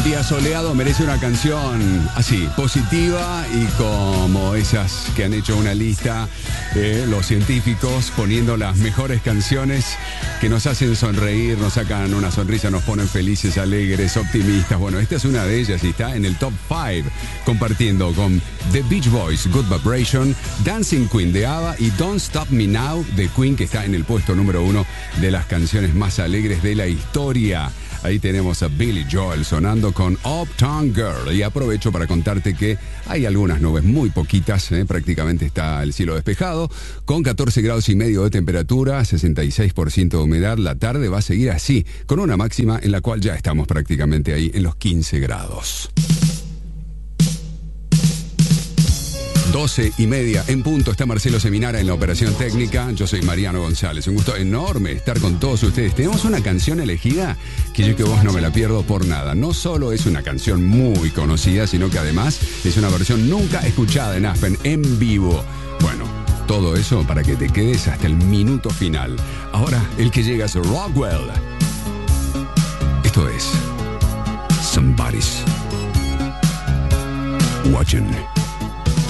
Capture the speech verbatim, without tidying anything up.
día soleado merece una canción así, positiva, y como esas que han hecho una lista eh, los científicos poniendo las mejores canciones que nos hacen sonreír, nos sacan una sonrisa, nos ponen felices, alegres, optimistas. Bueno, esta es una de ellas y está en el top cinco, compartiendo con The Beach Boys, Good Vibration, Dancing Queen de ABBA y Don't Stop Me Now de Queen, que está en el puesto número uno de las canciones más alegres de la historia. Ahí tenemos a Billy Joel sonando con Uptown Girl. Y aprovecho para contarte que hay algunas nubes, muy poquitas, ¿eh? Prácticamente está el cielo despejado, con catorce grados y medio de temperatura, sesenta y seis por ciento de humedad. La tarde va a seguir así, con una máxima en la cual ya estamos prácticamente ahí en los quince grados. doce y media en punto, está Marcelo Seminara en la operación técnica. Yo soy Mariano González. Un gusto enorme estar con todos ustedes. Tenemos una canción elegida que yo que vos no me la pierdo por nada. No solo es una canción muy conocida, sino que además es una versión nunca escuchada en Aspen en vivo. Bueno, todo eso para que te quedes hasta el minuto final. Ahora el que llega es Rockwell. Esto es Somebody's Watching.